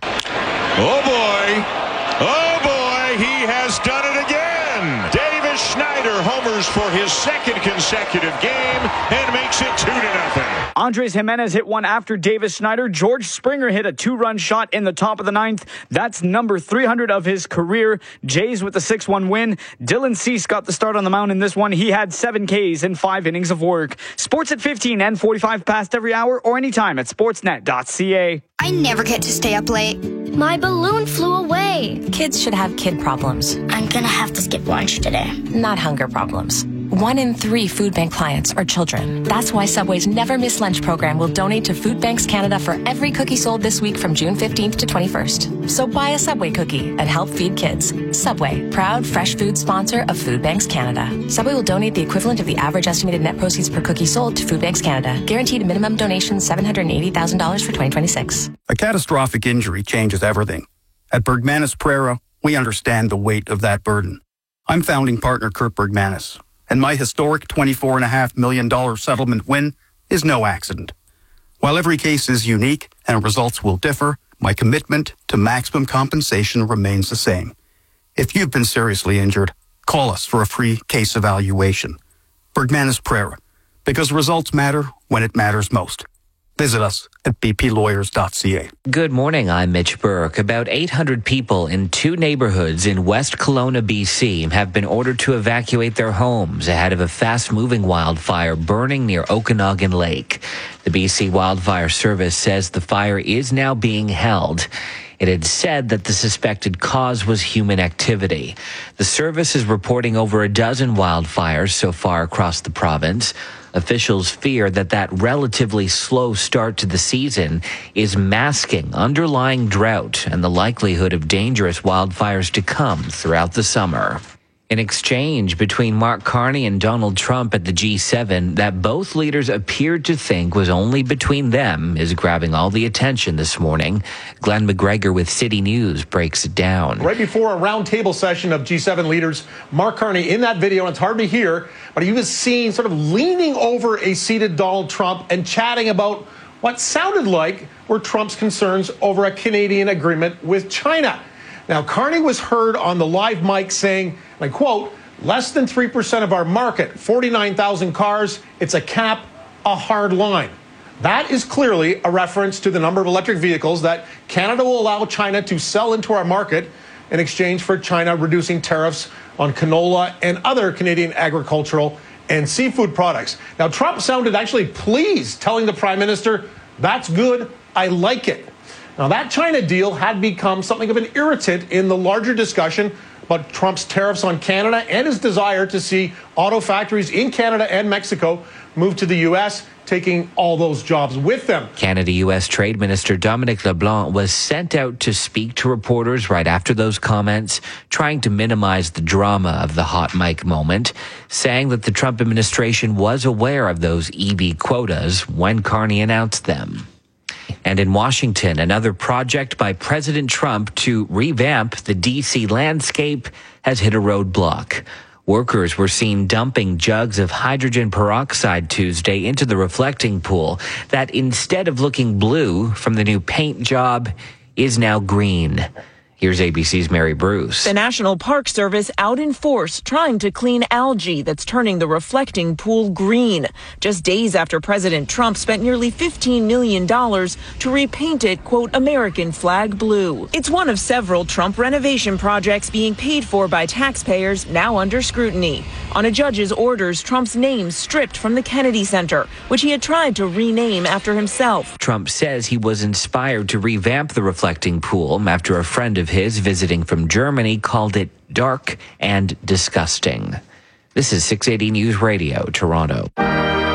Oh, boy. Oh, boy. He has done it again. Davis Schneider homers for his second consecutive game and makes it two to nothing. Andres Jimenez hit one after Davis Schneider. George Springer hit a two-run shot in the top of the ninth. That's number three hundred of his career. Jays with the six one win. Dylan Cease got the start on the mound in this one. He had seven Ks in five innings of work. Sports at fifteen and forty-five past every hour or anytime at sportsnet dot c a. I never get to stay up late. My balloon flew away. Kids should have kid problems. I'm gonna have to skip lunch today. Not hunger problems. One in three food bank clients are children. That's why Subway's Never Miss Lunch program will donate to Food Banks Canada for every cookie sold this week from June fifteenth to twenty-first. So buy a Subway cookie and help feed kids. Subway, proud fresh food sponsor of Food Banks Canada. Subway will donate the equivalent of the average estimated net proceeds per cookie sold to Food Banks Canada. Guaranteed minimum donation seven hundred eighty thousand dollars for twenty twenty-six. A catastrophic injury changes everything. At Bergmanis Prera, we understand the weight of that burden. I'm founding partner Kurt Bergmanis, and my historic twenty-four point five million dollars settlement win is no accident. While every case is unique and results will differ, my commitment to maximum compensation remains the same. If you've been seriously injured, call us for a free case evaluation. Bergmanis Prera, because results matter when it matters most. Visit us at b p lawyers dot c a. Good morning, I'm Mitch Burke. About eight hundred people in two neighborhoods in West Kelowna, B C have been ordered to evacuate their homes ahead of a fast-moving wildfire burning near Okanagan Lake. The B C Wildfire Service says the fire is now being held. It had said that the suspected cause was human activity. The service is reporting over a dozen wildfires so far across the province. Officials fear that that relatively slow start to the season is masking underlying drought and the likelihood of dangerous wildfires to come throughout the summer. An exchange between Mark Carney and Donald Trump at the G seven that both leaders appeared to think was only between them is grabbing all the attention this morning. Glenn McGregor with City News breaks it down. Right before a roundtable session of G seven leaders, Mark Carney in that video, and it's hard to hear, but he was seen sort of leaning over a seated Donald Trump and chatting about what sounded like were Trump's concerns over a Canadian agreement with China. Now, Carney was heard on the live mic saying, and I quote, less than three percent of our market, forty-nine thousand cars, it's a cap, a hard line. That is clearly a reference to the number of electric vehicles that Canada will allow China to sell into our market in exchange for China reducing tariffs on canola and other Canadian agricultural and seafood products. Now, Trump sounded actually pleased, telling the Prime Minister, that's good, I like it. Now, that China deal had become something of an irritant in the larger discussion about Trump's tariffs on Canada and his desire to see auto factories in Canada and Mexico move to the U S, taking all those jobs with them. Canada-U S Trade Minister Dominic LeBlanc was sent out to speak to reporters right after those comments, trying to minimize the drama of the hot mic moment, saying that the Trump administration was aware of those E V quotas when Carney announced them. And in Washington, another project by President Trump to revamp the D C landscape has hit a roadblock. Workers were seen dumping jugs of hydrogen peroxide Tuesday into the reflecting pool that, instead of looking blue from the new paint job, is now green. Here's A B C's Mary Bruce. The National Park Service out in force trying to clean algae that's turning the reflecting pool green. Just days after President Trump spent nearly fifteen million dollars to repaint it, quote, American flag blue. It's one of several Trump renovation projects being paid for by taxpayers now under scrutiny. On a judge's orders, Trump's name stripped from the Kennedy Center, which he had tried to rename after himself. Trump says he was inspired to revamp the reflecting pool after a friend of his visiting from Germany called it dark and disgusting. This is six eighty News Radio, Toronto.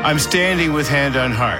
I'm standing with hand on heart.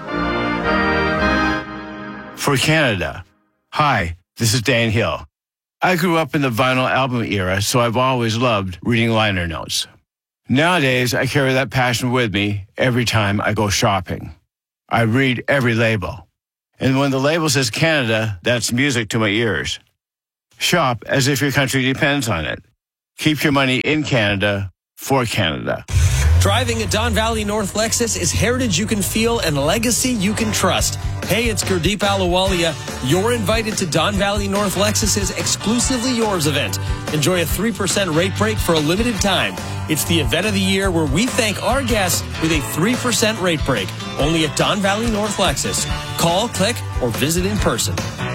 For Canada. Hi, this is Dan Hill. I grew up in the vinyl album era, so I've always loved reading liner notes. Nowadays, I carry that passion with me every time I go shopping. I read every label. And when the label says Canada, that's music to my ears. Shop as if your country depends on it. Keep your money in Canada for Canada. Driving a Don Valley North Lexus is heritage you can feel and legacy you can trust. Hey, it's Gurdeep Ahluwalia. You're invited to Don Valley North Lexus's Exclusively Yours event. Enjoy a three percent rate break for a limited time. It's the event of the year where we thank our guests with a three percent rate break. Only at Don Valley North Lexus. Call, click, or visit in person.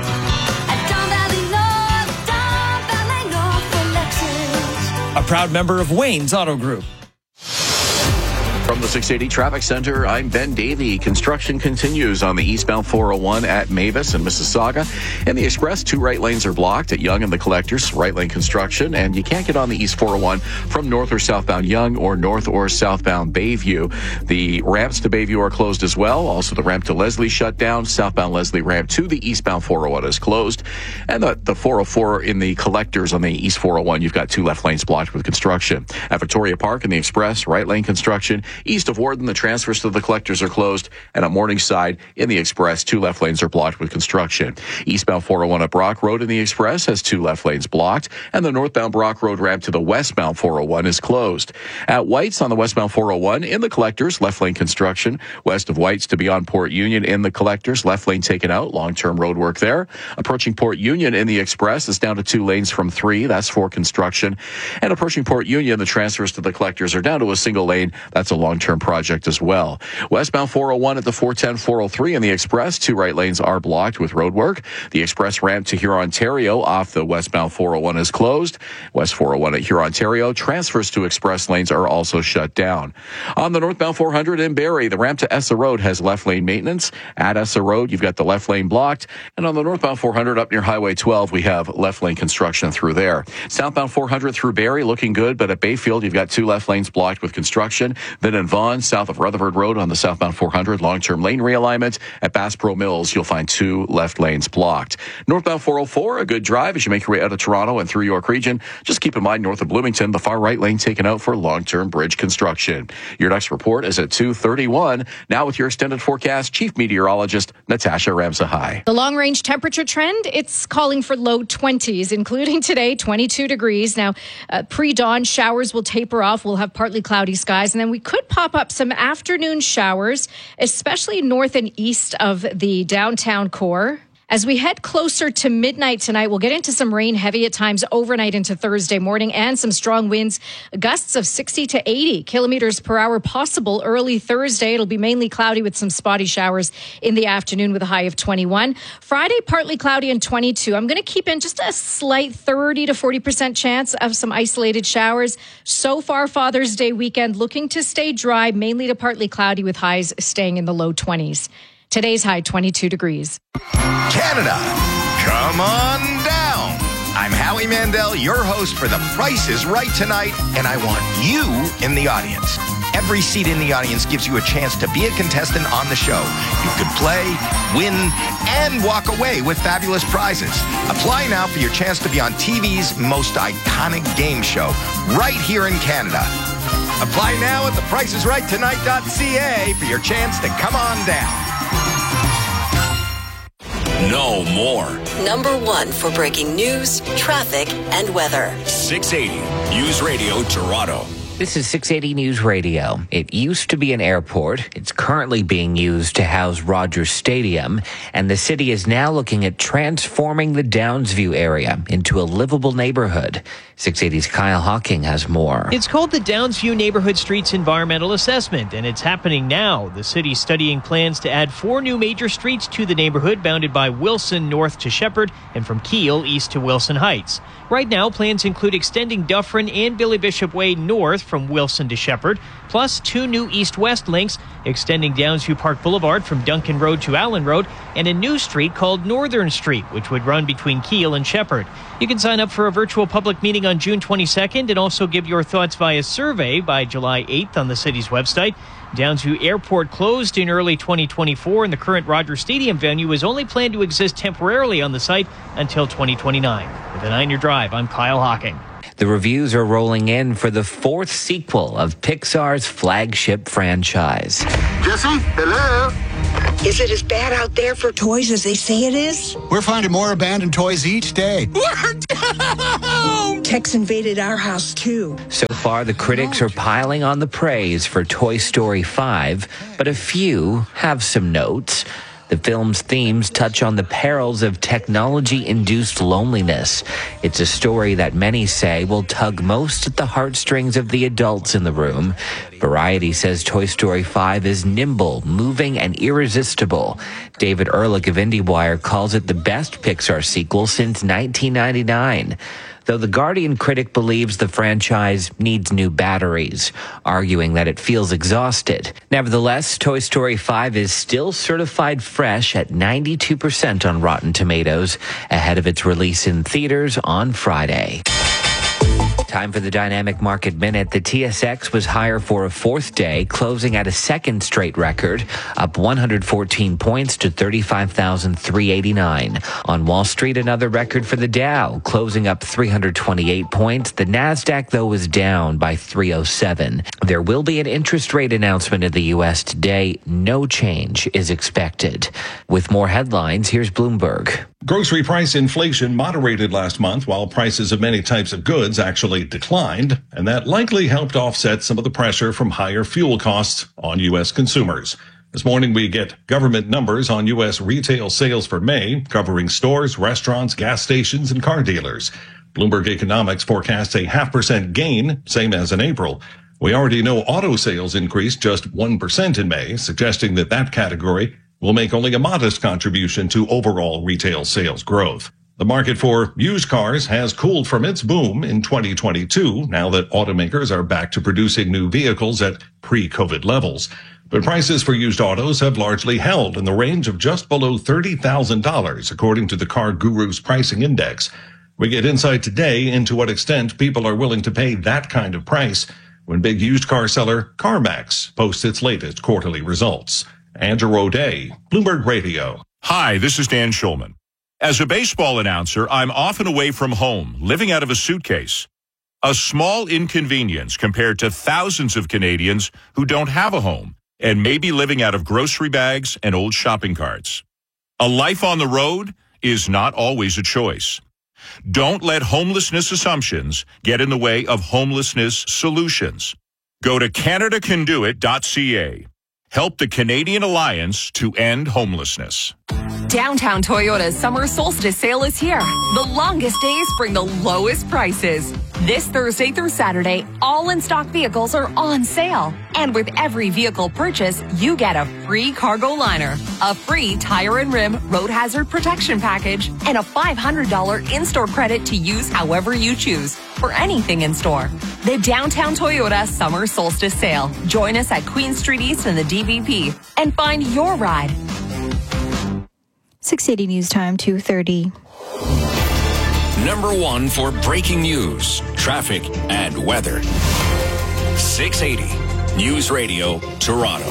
A proud member of Wayne's Auto Group. From the six eighty Traffic Center, I'm Ben Davey. Construction continues on the eastbound four oh one at Mavis and Mississauga. In the express, two right lanes are blocked at Yonge and the Collectors, right lane construction, and you can't get on the east four oh one from north or southbound Yonge or north or southbound Bayview. The ramps to Bayview are closed as well. Also, the ramp to Leslie shut down. Southbound Leslie ramp to the eastbound four oh one is closed. And the, the four oh four in the Collectors on the east four oh one, you've got two left lanes blocked with construction. At Victoria Park in the express, right lane construction. East of Warden, the transfers to the Collectors are closed, and at Morningside in the express, two left lanes are blocked with construction. Eastbound four oh one at Brock Road in the express has two left lanes blocked, and the northbound Brock Road ramp to the westbound four oh one is closed. At White's on the westbound four oh one in the Collectors, left lane construction. West of White's to beyond Port Union in the Collectors, left lane taken out, long-term road work there. Approaching Port Union in the express is down to two lanes from three, that's for construction. And approaching Port Union, the transfers to the Collectors are down to a single lane, that's a long-term project as well. Westbound four oh one at the four ten, four oh three in the express, two right lanes are blocked with road work. The express ramp to Huron, Ontario off the westbound four oh one is closed. West four oh one at Huron, Ontario, transfers to express lanes are also shut down. On the northbound four hundred in Barrie, the ramp to Essa Road has left lane maintenance. At Essa Road, you've got the left lane blocked. And on the northbound four hundred up near Highway twelve, we have left lane construction through there. Southbound four hundred through Barrie, looking good, but at Bayfield, you've got two left lanes blocked with construction. Then in Vaughan, south of Rutherford Road on the southbound four hundred, long-term lane realignment. At Bass Pro Mills, you'll find two left lanes blocked. Northbound four oh four, a good drive as you make your way out of Toronto and through York Region. Just keep in mind, north of Bloomington, the far right lane taken out for long-term bridge construction. Your next report is at two thirty-one. Now with your extended forecast, Chief Meteorologist Natasha Ramsahai. The long-range temperature trend, it's calling for low twenties, including today, twenty-two degrees. Now, uh, pre-dawn showers will taper off. We'll have partly cloudy skies, and then we could pop up some afternoon showers, especially north and east of the downtown core. As we head closer to midnight tonight, we'll get into some rain, heavy at times overnight into Thursday morning, and some strong winds, gusts of sixty to eighty kilometers per hour possible early Thursday. It'll be mainly cloudy with some spotty showers in the afternoon with a high of twenty-one. Friday, partly cloudy and twenty-two. I'm going to keep in just a slight thirty to forty percent chance of some isolated showers. So far, Father's Day weekend looking to stay dry, mainly to partly cloudy with highs staying in the low twenties. Today's high, twenty-two degrees. Canada, come on down. I'm Howie Mandel, your host for The Price is Right tonight, and I want you in the audience. Every seat in the audience gives you a chance to be a contestant on the show. You could play, win, and walk away with fabulous prizes. Apply now for your chance to be on T V's most iconic game show, right here in Canada. Apply now at the price is right tonight dot c a for your chance to come on down. No more. Number one for breaking news, traffic, and weather. six eighty News Radio Toronto. This is six eighty News Radio. It used to be an airport. It's currently being used to house Rogers Stadium, and the city is now looking at transforming the Downsview area into a livable neighborhood. six eighty's Kyle Hawking has more. It's called the Downsview Neighborhood Streets Environmental Assessment, and it's happening now. The city's studying plans to add four new major streets to the neighborhood, bounded by Wilson north to Shepherd and from Keele east to Wilson Heights. Right now, plans include extending Dufferin and Billy Bishop Way north from Wilson to Shepherd, plus two new east-west links extending Downsview Park Boulevard from Duncan Road to Allen Road, and a new street called Northern Street, which would run between Keele and Shepherd. You can sign up for a virtual public meeting on June twenty-second and also give your thoughts via survey by July eighth on the city's website. Downsview Airport closed in early twenty twenty-four, and the current Rogers Stadium venue is only planned to exist temporarily on the site until twenty twenty-nine. With an On Your Drive, I'm Kyle Hocking. The reviews are rolling in for the fourth sequel of Pixar's flagship franchise. Jesse, hello? Is it as bad out there for toys as they say it is? We're finding more abandoned toys each day. We're down! Tex invaded our house, too. So far, the critics are piling on the praise for Toy Story five, but a few have some notes. The film's themes touch on the perils of technology-induced loneliness. It's a story that many say will tug most at the heartstrings of the adults in the room. Variety says Toy Story five is nimble, moving, and irresistible. David Ehrlich of IndieWire calls it the best Pixar sequel since nineteen ninety-nine. Though the Guardian critic believes the franchise needs new batteries, arguing that it feels exhausted. Nevertheless, Toy Story five is still certified fresh at ninety-two percent on Rotten Tomatoes, ahead of its release in theaters on Friday. Time for the Dynamic Market Minute. The T S X was higher for a fourth day, closing at a second straight record, up one hundred fourteen points to thirty-five thousand three hundred eighty-nine. On Wall Street, another record for the Dow, closing up three hundred twenty-eight points. The Nasdaq, though, was down by three oh seven. There will be an interest rate announcement in the U S today. No change is expected. With more headlines, here's Bloomberg. Grocery price inflation moderated last month while prices of many types of goods actually declined, and that likely helped offset some of the pressure from higher fuel costs on U S consumers. This morning we get government numbers on U S retail sales for May, covering stores, restaurants, gas stations, and car dealers. Bloomberg Economics forecasts a half percent gain, same as in April. We already know auto sales increased just one percent in May, suggesting that that category will make only a modest contribution to overall retail sales growth. The market for used cars has cooled from its boom in twenty twenty-two, now that automakers are back to producing new vehicles at pre-COVID levels. But prices for used autos have largely held in the range of just below thirty thousand dollars, according to the Car Guru's pricing index. We get insight today into what extent people are willing to pay that kind of price when big used car seller CarMax posts its latest quarterly results. Andrew O'Day, Bloomberg Radio. Hi, this is Dan Schulman. As a baseball announcer, I'm often away from home, living out of a suitcase. A small inconvenience compared to thousands of Canadians who don't have a home and may be living out of grocery bags and old shopping carts. A life on the road is not always a choice. Don't let homelessness assumptions get in the way of homelessness solutions. Go to Canada Can Do It dot C A. Help the Canadian Alliance to end homelessness. Downtown Toyota's summer solstice sale is here. The longest days bring the lowest prices. This Thursday through Saturday, all in-stock vehicles are on sale. And with every vehicle purchase, you get a free cargo liner, a free tire and rim road hazard protection package, and a five hundred dollars in-store credit to use however you choose for anything in store. The Downtown Toyota Summer Solstice Sale. Join us at Queen Street East and the D V P and find your ride. six eighty News Time, two thirty. Number one for breaking news, traffic, and weather. six eighty News Radio, Toronto.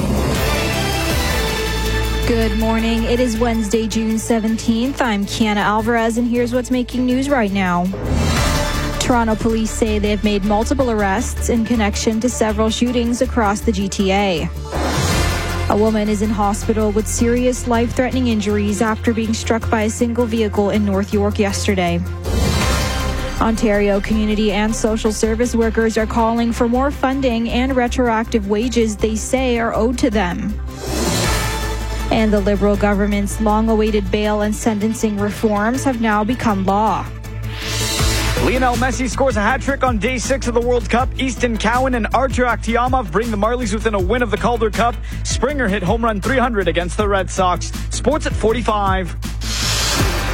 Good morning. It is Wednesday, June seventeenth. I'm Kiana Alvarez, and here's what's making news right now. Toronto police say they have made multiple arrests in connection to several shootings across the G T A. A woman is in hospital with serious life-threatening injuries after being struck by a single vehicle in North York yesterday. Ontario community and social service workers are calling for more funding and retroactive wages they say are owed to them. And the Liberal government's long-awaited bail and sentencing reforms have now become law. Lionel Messi scores a hat-trick on day six of the World Cup. Easton Cowan and Artur Akhtiamov bring the Marlies within a win of the Calder Cup. Springer hit home run three hundred against the Red Sox. Sports at forty-five.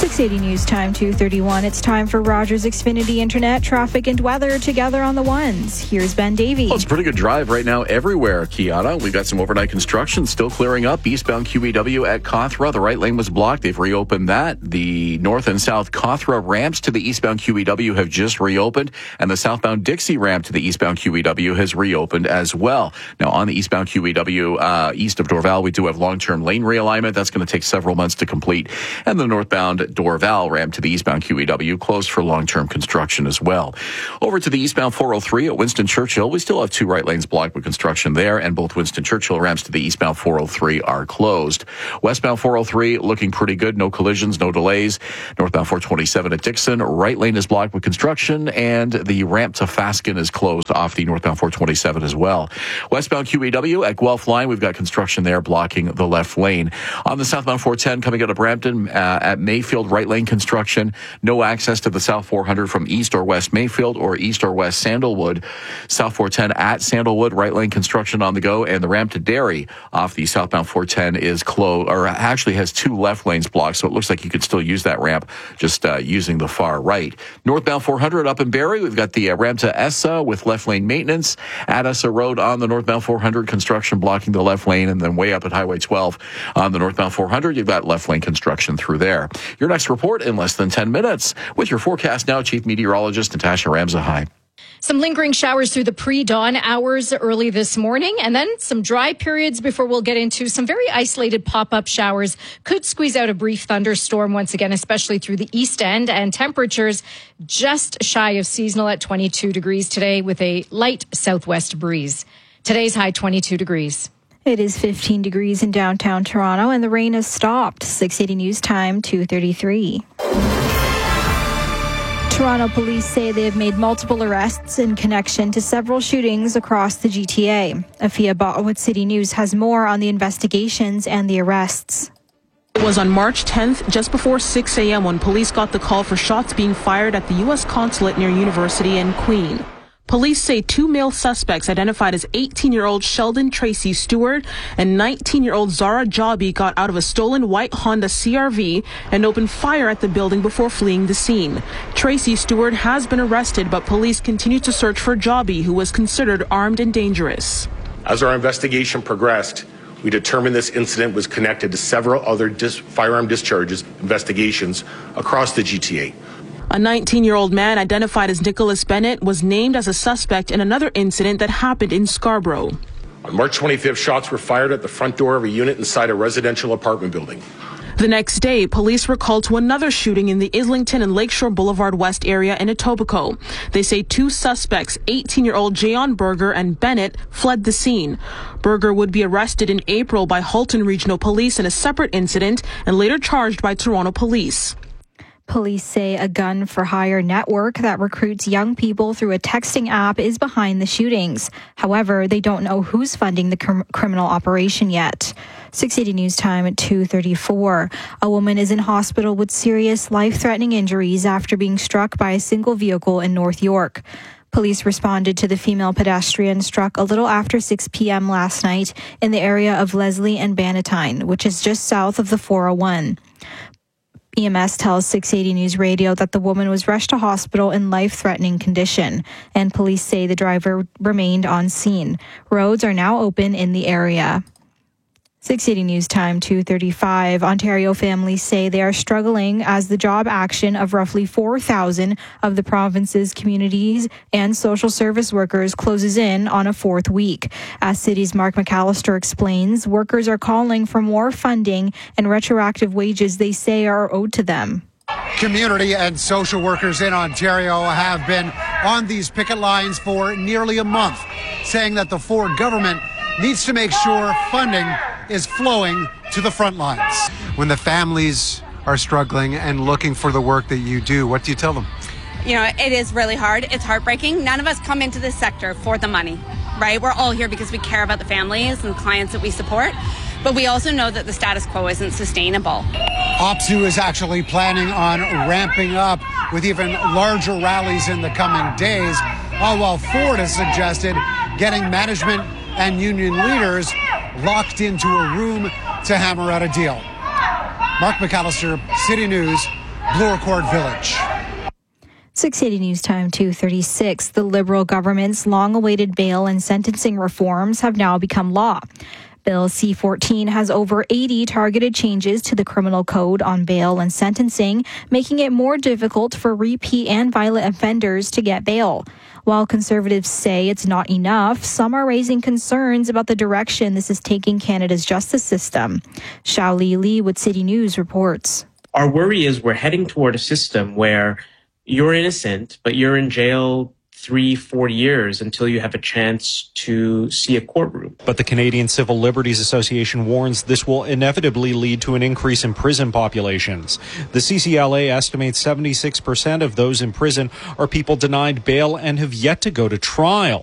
six eighty News Time, two thirty-one. It's time for Rogers Xfinity Internet, traffic and weather together on the ones. Here's Ben Davey. Well, it's a pretty good drive right now everywhere, Kiana. We've got some overnight construction still clearing up. Eastbound Q E W at Cawthra. The right lane was blocked. They've reopened that. The north and south Cawthra ramps to the eastbound Q E W have just reopened, and the southbound Dixie ramp to the eastbound Q E W has reopened as well. Now, on the eastbound Q E W, uh, east of Dorval, we do have long-term lane realignment. That's going to take several months to complete. And the northbound Dorval ramp to the eastbound Q E W closed for long-term construction as well. Over to the eastbound four oh three at Winston Churchill, we still have two right lanes blocked with construction there, and both Winston Churchill ramps to the eastbound four oh three are closed. Westbound four oh three looking pretty good. No collisions, no delays. Northbound four twenty-seven at Dixon, right lane is blocked with construction, and the ramp to Fasken is closed off the northbound four twenty-seven as well. Westbound Q E W at Guelph Line, we've got construction there blocking the left lane. On the southbound four ten coming out of Brampton uh, at Mayfield, right lane construction. No access to the south four hundred from east or west Mayfield or east or west Sandalwood. South four ten at Sandalwood, right lane construction on the go, and the ramp to Derry off the southbound four ten is closed, or actually has two left lanes blocked, so it looks like you could still use that ramp just uh, using the far right. Northbound four hundred up in Barrie, we've got the uh, ramp to Essa with left lane maintenance. At Essa Road on the northbound four hundred, construction blocking the left lane, and then way up at Highway twelve on the northbound four hundred, you've got left lane construction through there. Your next report in less than ten minutes with your forecast now, Chief Meteorologist Natasha Ramzahai. Some lingering showers through the pre-dawn hours early this morning, and then some dry periods before we'll get into some very isolated pop-up showers. Could squeeze out a brief thunderstorm once again, especially through the east end, and temperatures just shy of seasonal at twenty-two degrees today with a light southwest breeze. Today's high twenty-two degrees. It is fifteen degrees in downtown Toronto, and the rain has stopped. six eighty News Time, two thirty-three. Toronto police say they have made multiple arrests in connection to several shootings across the G T A. Afia Botwood City News has more on the investigations and the arrests. It was on March tenth, just before six a.m. when police got the call for shots being fired at the U S consulate near University and Queen. Police say two male suspects identified as eighteen-year-old Sheldon Tracy Stewart and nineteen-year-old Zara Joby got out of a stolen white Honda C R V and opened fire at the building before fleeing the scene. Tracy Stewart has been arrested, but police continue to search for Joby, who was considered armed and dangerous. As our investigation progressed, we determined this incident was connected to several other dis- firearm discharges investigations across the G T A. A nineteen-year-old man identified as Nicholas Bennett was named as a suspect in another incident that happened in Scarborough. On March twenty-fifth, shots were fired at the front door of a unit inside a residential apartment building. The next day, police were called to another shooting in the Islington and Lakeshore Boulevard West area in Etobicoke. They say two suspects, eighteen-year-old Jayon Berger and Bennett, fled the scene. Berger would be arrested in April by Halton Regional Police in a separate incident and later charged by Toronto Police. Police say a gun for hire network that recruits young people through a texting app is behind the shootings. However, they don't know who's funding the cr- criminal operation yet. six eighty News Time at two thirty-four. A woman is in hospital with serious life-threatening injuries after being struck by a single vehicle in North York. Police responded to the female pedestrian struck a little after six p.m. last night in the area of Leslie and Bannatyne, which is just south of the four oh one. E M S tells six eighty News Radio that the woman was rushed to hospital in life-threatening condition, and police say the driver remained on scene. Roads are now open in the area. six eighty News Time, two thirty-five. Ontario families say they are struggling as the job action of roughly four thousand of the province's communities and social service workers closes in on a fourth week. As City's Mark McAllister explains, workers are calling for more funding and retroactive wages they say are owed to them. Community and social workers in Ontario have been on these picket lines for nearly a month, saying that the Ford government needs to make sure funding is flowing to the front lines. When the families are struggling and looking for the work that you do, what do you tell them? You know, it is really hard. It's heartbreaking. None of us come into this sector for the money, right? We're all here because we care about the families and the clients that we support. But we also know that the status quo isn't sustainable. OPSEU is actually planning on ramping up with even larger rallies in the coming days, all while Ford has suggested getting management and union leaders locked into a room to hammer out a deal. Mark McAllister, City News, Bloor Court Village. six eighty News Time two thirty-six. The Liberal government's long-awaited bail and sentencing reforms have now become law. Bill C fourteen has over eighty targeted changes to the criminal code on bail and sentencing, making it more difficult for repeat and violent offenders to get bail. While Conservatives say it's not enough, some are raising concerns about the direction this is taking Canada's justice system. Xiaoli Li with City News reports. Our worry is we're heading toward a system where you're innocent, but you're in jail three, four years until you have a chance to see a courtroom. But the Canadian Civil Liberties Association warns this will inevitably lead to an increase in prison populations. The C C L A estimates seventy-six percent of those in prison are people denied bail and have yet to go to trial.